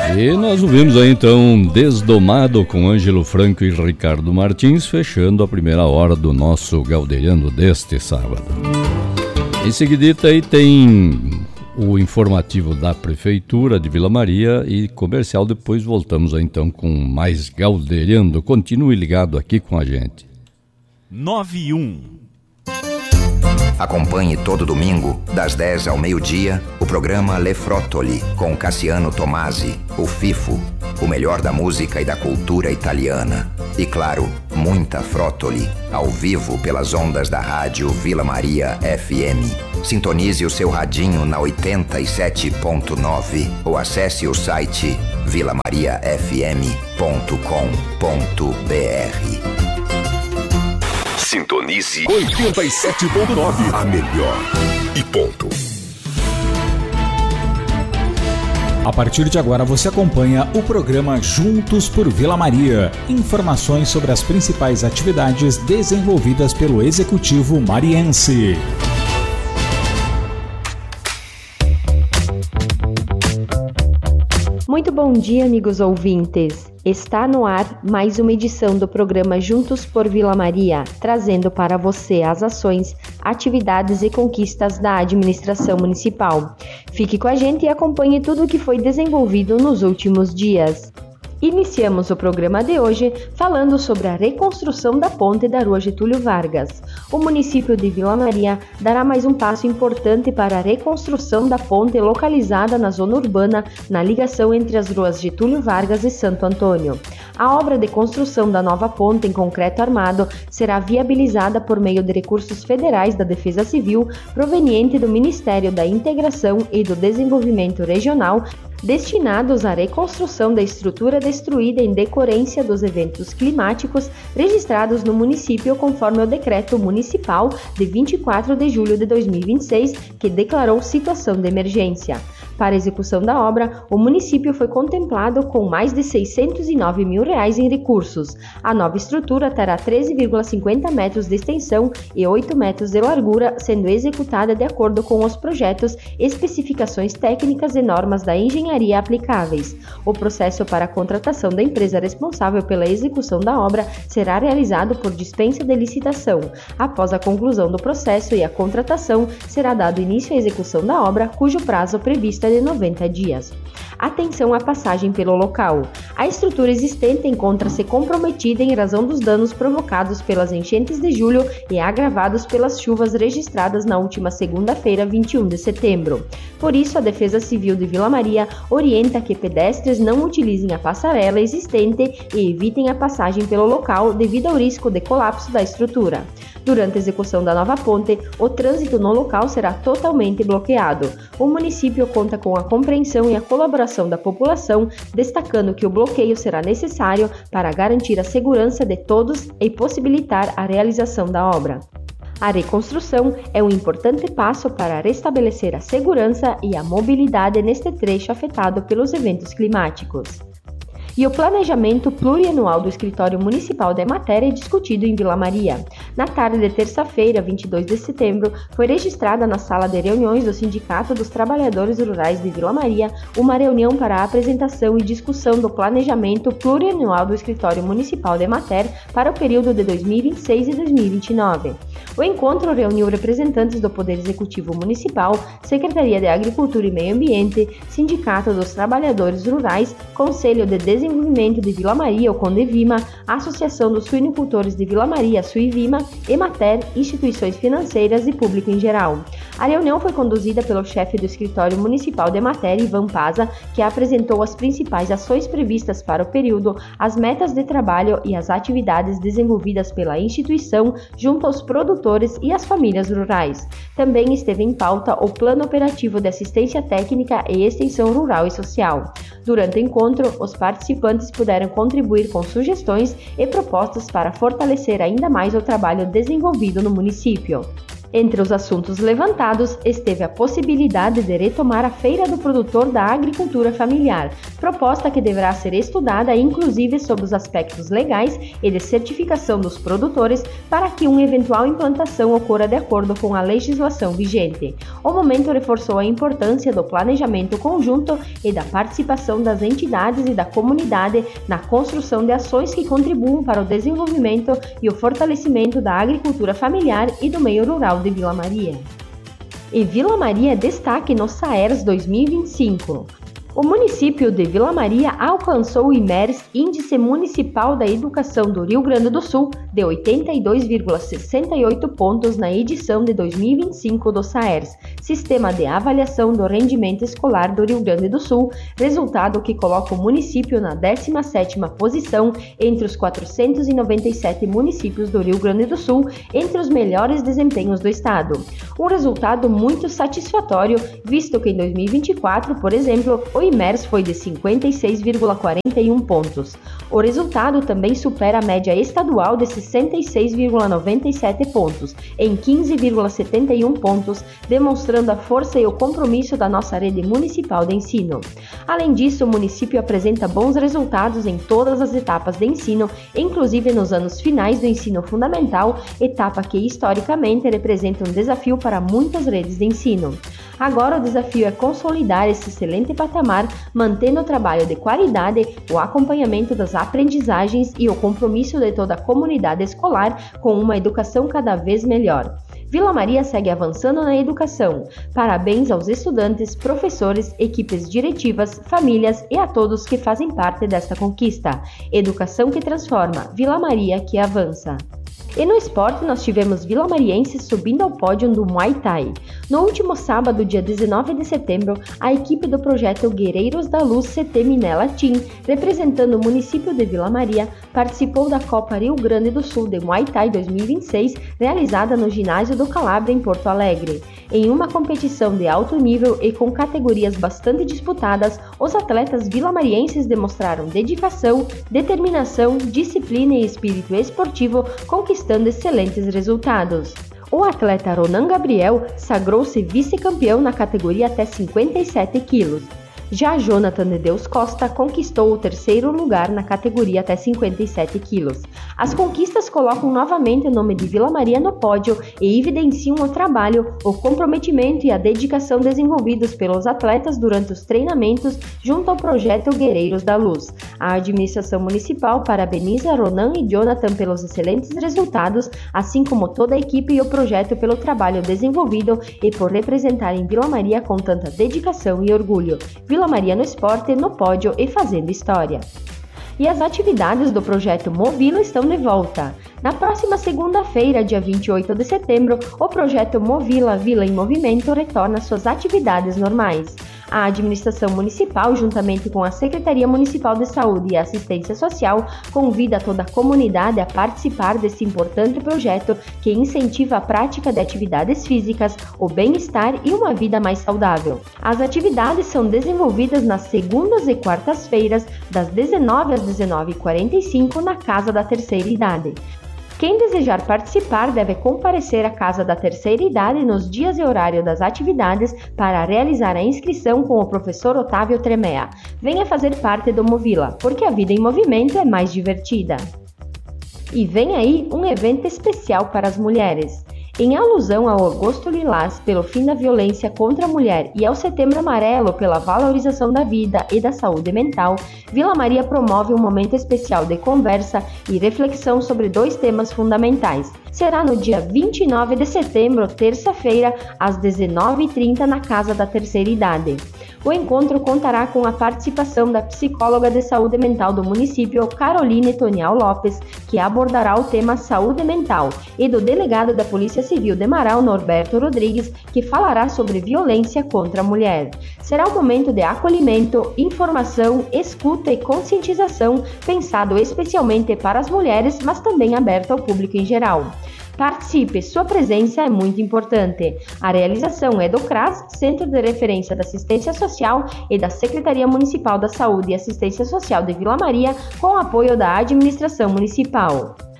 E nós ouvimos aí então Desdomado com Ângelo Franco e Ricardo Martins, fechando a primeira hora do nosso Galderiano deste sábado. Em seguida aí tem o informativo da Prefeitura de Vila Maria e comercial. Depois voltamos aí então com mais Galderiano. Continue ligado aqui com a gente. 91. Acompanhe todo domingo, das 10 ao meio-dia, o programa Le Frottoli, com Cassiano Tomasi, o Fifo, o melhor da música e da cultura italiana. E claro, muita Frottoli, ao vivo pelas ondas da rádio Vila Maria FM. Sintonize o seu radinho na 87.9 ou acesse o site vilamariafm.com.br. Sintonize 87.9, a melhor e ponto. A partir de agora você acompanha o programa Juntos por Vila Maria. Informações sobre as principais atividades desenvolvidas pelo Executivo mariense. Muito bom dia, amigos ouvintes. Está no ar mais uma edição do programa Juntos por Vila Maria, trazendo para você as ações, atividades e conquistas da administração municipal. Fique com a gente e acompanhe tudo o que foi desenvolvido nos últimos dias. Iniciamos o programa de hoje falando sobre a reconstrução da ponte da Rua Getúlio Vargas. O município de Vila Maria dará mais um passo importante para a reconstrução da ponte localizada na zona urbana, na ligação entre as ruas Getúlio Vargas e Santo Antônio. A obra de construção da nova ponte em concreto armado será viabilizada por meio de recursos federais da Defesa Civil proveniente do Ministério da Integração e do Desenvolvimento Regional, destinados à reconstrução da estrutura destruída em decorrência dos eventos climáticos registrados no município conforme o Decreto Municipal de 24 de julho de 2026, que declarou situação de emergência. Para a execução da obra, o município foi contemplado com mais de R$609 mil em recursos. A nova estrutura terá 13,50 metros de extensão e 8 metros de largura, sendo executada de acordo com os projetos, especificações técnicas e normas da engenharia aplicáveis. O processo para a contratação da empresa responsável pela execução da obra será realizado por dispensa de licitação. Após a conclusão do processo e a contratação, será dado início à execução da obra, cujo prazo previsto é de 90 dias. Atenção à passagem pelo local. A estrutura existente encontra-se comprometida em razão dos danos provocados pelas enchentes de julho e agravados pelas chuvas registradas na última segunda-feira, 21 de setembro. Por isso, a Defesa Civil de Vila Maria orienta que pedestres não utilizem a passarela existente e evitem a passagem pelo local devido ao risco de colapso da estrutura. Durante a execução da nova ponte, o trânsito no local será totalmente bloqueado. O município conta com a compreensão e a colaboração da população, destacando que o bloqueio será necessário para garantir a segurança de todos e possibilitar a realização da obra. A reconstrução é um importante passo para restabelecer a segurança e a mobilidade neste trecho afetado pelos eventos climáticos. E o planejamento plurianual do Escritório Municipal da Emater é discutido em Vila Maria. Na tarde de terça-feira, 22 de setembro, foi registrada na sala de reuniões do Sindicato dos Trabalhadores Rurais de Vila Maria uma reunião para a apresentação e discussão do planejamento plurianual do Escritório Municipal da Emater para o período de 2026 e 2029. O encontro reuniu representantes do Poder Executivo Municipal, Secretaria de Agricultura e Meio Ambiente, Sindicato dos Trabalhadores Rurais, Conselho de Desenvolvimento de Vila Maria, o Condevima, Associação dos Suinicultores de Vila Maria, Suivima, Emater, instituições financeiras e público em geral. A reunião foi conduzida pelo chefe do Escritório Municipal de Emater, Ivan Paza, que apresentou as principais ações previstas para o período, as metas de trabalho e as atividades desenvolvidas pela instituição junto aos produtores e às famílias rurais. Também esteve em pauta o Plano Operativo de Assistência Técnica e Extensão Rural e Social. Durante o encontro, os participantes puderam contribuir com sugestões e propostas para fortalecer ainda mais o trabalho desenvolvido no município. Entre os assuntos levantados esteve a possibilidade de retomar a Feira do Produtor da Agricultura Familiar, proposta que deverá ser estudada inclusive sob os aspectos legais e de certificação dos produtores para que uma eventual implantação ocorra de acordo com a legislação vigente. O momento reforçou a importância do planejamento conjunto e da participação das entidades e da comunidade na construção de ações que contribuam para o desenvolvimento e o fortalecimento da agricultura familiar e do meio rural de Vila Maria. E Vila Maria é destaque no SAERS 2025. O município de Vila Maria alcançou o IMERS, Índice Municipal da Educação do Rio Grande do Sul, de 82,68 pontos na edição de 2025 do SAERS, Sistema de Avaliação do Rendimento Escolar do Rio Grande do Sul, resultado que coloca o município na 17ª posição entre os 497 municípios do Rio Grande do Sul, entre os melhores desempenhos do estado. Um resultado muito satisfatório, visto que em 2024, por exemplo, o IMERS foi de 56,41 pontos. O resultado também supera a média estadual de 66,97 pontos, em 15,71 pontos, demonstrando a força e o compromisso da nossa rede municipal de ensino. Além disso, o município apresenta bons resultados em todas as etapas de ensino, inclusive nos anos finais do ensino fundamental, etapa que historicamente representa um desafio para muitas redes de ensino. Agora o desafio é consolidar esse excelente patamar, mantendo o trabalho de qualidade, o acompanhamento das aprendizagens e o compromisso de toda a comunidade escolar com uma educação cada vez melhor. Vila Maria segue avançando na educação. Parabéns aos estudantes, professores, equipes diretivas, famílias e a todos que fazem parte desta conquista. Educação que transforma, Vila Maria que avança. E no esporte nós tivemos vilamarienses subindo ao pódio do Muay Thai. No último sábado, dia 19 de setembro, a equipe do projeto Guerreiros da Luz CT Minela Team, representando o município de Vila Maria, participou da Copa Rio Grande do Sul de Muay Thai 2026, realizada no ginásio do Calabria em Porto Alegre. Em uma competição de alto nível e com categorias bastante disputadas, os atletas vilamarienses demonstraram dedicação, determinação, disciplina e espírito esportivo, conquistando excelentes resultados. O atleta Ronan Gabriel sagrou-se vice-campeão na categoria até 57 quilos. Já Jonathan de Deus Costa conquistou o terceiro lugar na categoria até 57 quilos. As conquistas colocam novamente o nome de Vila Maria no pódio e evidenciam o trabalho, o comprometimento e a dedicação desenvolvidos pelos atletas durante os treinamentos junto ao projeto Guerreiros da Luz. A administração municipal parabeniza Ronan e Jonathan pelos excelentes resultados, assim como toda a equipe e o projeto pelo trabalho desenvolvido e por representarem Vila Maria com tanta dedicação e orgulho. Vila Maria no esporte, no pódio e fazendo história. E as atividades do projeto Movila estão de volta. Na próxima segunda-feira, dia 28 de setembro, o projeto Movila Vila em Movimento retorna suas atividades normais. A administração municipal, juntamente com a Secretaria Municipal de Saúde e Assistência Social, convida toda a comunidade a participar desse importante projeto que incentiva a prática de atividades físicas, o bem-estar e uma vida mais saudável. As atividades são desenvolvidas nas segundas e quartas-feiras, das 19 às 19h45, na Casa da Terceira Idade. Quem desejar participar deve comparecer à Casa da Terceira Idade nos dias e horário das atividades para realizar a inscrição com o professor Otávio Tremea. Venha fazer parte do Movila, porque a vida em movimento é mais divertida. E vem aí um evento especial para as mulheres. Em alusão ao Agosto Lilás pelo fim da violência contra a mulher e ao Setembro Amarelo pela valorização da vida e da saúde mental, Vila Maria promove um momento especial de conversa e reflexão sobre dois temas fundamentais. Será no dia 29 de setembro, terça-feira, às 19h30, na Casa da Terceira Idade. O encontro contará com a participação da psicóloga de saúde mental do município, Caroline Tonial Lopes, que abordará o tema saúde mental, e do delegado da Polícia Civil de Marau, Norberto Rodrigues, que falará sobre violência contra a mulher. Será um momento de acolhimento, informação, escuta e conscientização, pensado especialmente para as mulheres, mas também aberto ao público em geral. Participe, sua presença é muito importante. A realização é do CRAS, Centro de Referência da Assistência Social, e da Secretaria Municipal da Saúde e Assistência Social de Vila Maria, com apoio da administração municipal.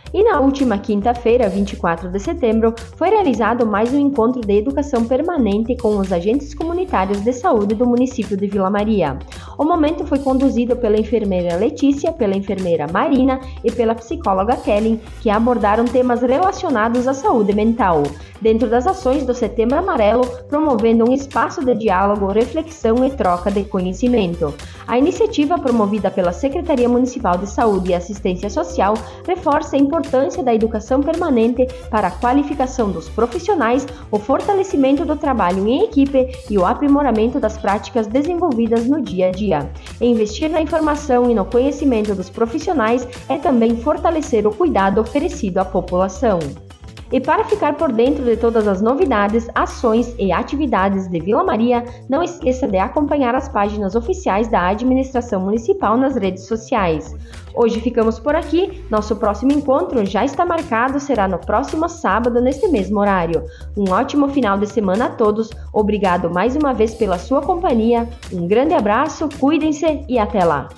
E na última quinta-feira, 24 de setembro, foi realizado mais um encontro de educação permanente com os agentes comunitários de saúde do município de Vila Maria. O momento foi conduzido pela enfermeira Letícia, pela enfermeira Marina e pela psicóloga Kelly, que abordaram temas relacionados à saúde mental, dentro das ações do Setembro Amarelo, promovendo um espaço de diálogo, reflexão e troca de conhecimento. A iniciativa, promovida pela Secretaria Municipal de Saúde e Assistência Social, reforça a importância da educação permanente para a qualificação dos profissionais, o fortalecimento do trabalho em equipe e o aprimoramento das práticas desenvolvidas no dia a dia. Investir na informação e no conhecimento dos profissionais é também fortalecer o cuidado oferecido à população. E para ficar por dentro de todas as novidades, ações e atividades de Vila Maria, não esqueça de acompanhar as páginas oficiais da administração municipal nas redes sociais. Hoje ficamos por aqui, nosso próximo encontro já está marcado, será no próximo sábado neste mesmo horário. Um ótimo final de semana a todos, obrigado mais uma vez pela sua companhia, um grande abraço, cuidem-se e até lá!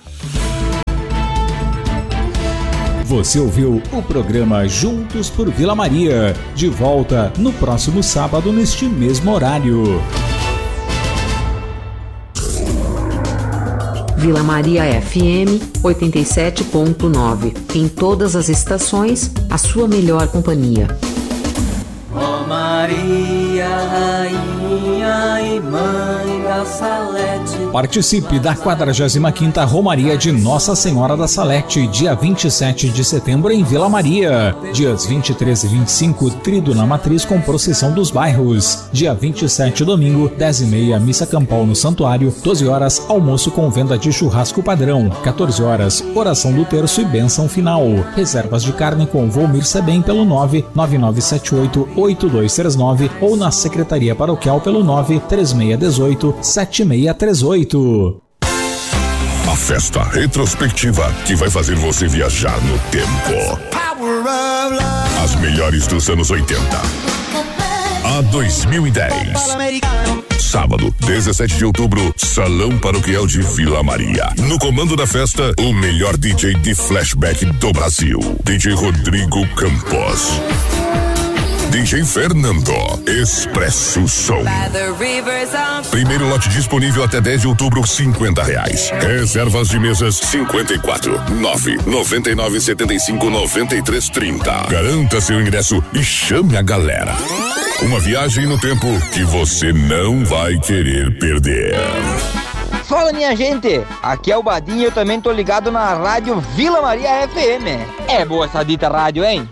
Você ouviu o programa Juntos por Vila Maria, de volta no próximo sábado neste mesmo horário. Vila Maria FM 87.9. Em todas as estações, a sua melhor companhia. Ó Maria, Rainha e Mãe da Salete. Participe da 45ª Romaria de Nossa Senhora da Salete, dia 27 de setembro em Vila Maria. Dias 23 e 25, Tríduo na Matriz com procissão dos bairros. Dia 27, domingo, 10h30, missa campal no santuário. 12 horas, almoço com venda de churrasco padrão. 14 horas, oração do terço e bênção final. Reservas de carne com Volmir Sebem pelo 99978-8239 ou na Secretaria Paroquial pelo 93618-7638. A festa retrospectiva que vai fazer você viajar no tempo. As melhores dos anos 80 a 2010. Sábado, 17 de outubro, Salão Paroquial de Vila Maria. No comando da festa, o melhor DJ de flashback do Brasil, DJ Rodrigo Campos. DJ Fernando, Expresso Som. Primeiro lote disponível até 10 de outubro, R$50. Reservas de mesas 54 999759330. Garanta seu ingresso e chame a galera. Uma viagem no tempo que você não vai querer perder. Fala, minha gente, aqui é o Badinho e eu também tô ligado na rádio Vila Maria FM. É boa essa dita rádio, hein?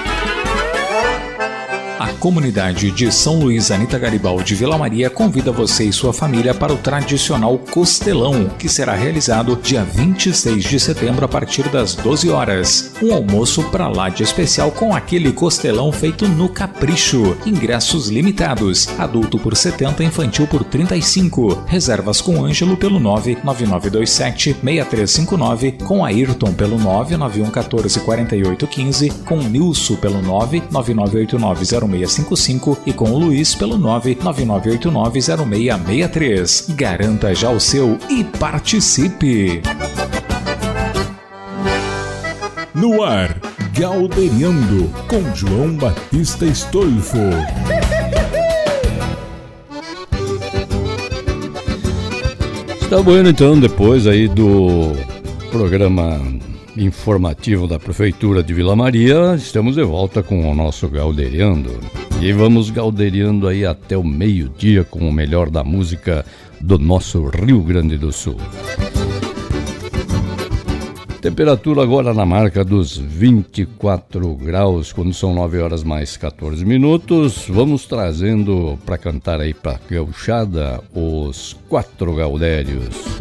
A comunidade de São Luís Anita Garibaldi Vila Maria convida você e sua família para o tradicional Costelão, que será realizado dia 26 de setembro a partir das 12 horas. Um almoço pra lá de especial com aquele costelão feito no capricho. Ingressos limitados. Adulto por 70, infantil por 35. Reservas com Ângelo pelo 99927-6359, com Ayrton pelo 991144815, com Nilson pelo 999890655 e com o Luiz pelo 999890663. Garanta já o seu e participe! No ar, Galderiando, com João Batista Estolfo. Está bueno, então, depois aí do programa informativo da Prefeitura de Vila Maria, estamos de volta com o nosso Galderiando. E vamos galderiando aí até o meio-dia com o melhor da música do nosso Rio Grande do Sul. Temperatura agora na marca dos 24 graus, quando são 9 horas mais 14 minutos. Vamos trazendo para cantar aí para a gauchada os 4 gaudérios.